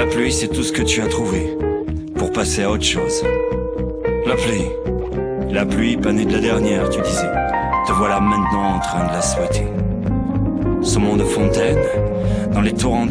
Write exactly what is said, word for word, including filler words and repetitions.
La pluie, c'est tout ce que tu as trouvé pour passer à autre chose. La pluie, la pluie, pas née de la dernière, tu disais. Te voilà maintenant en train de la souhaiter. Ce monde de fontaine, dans les torrents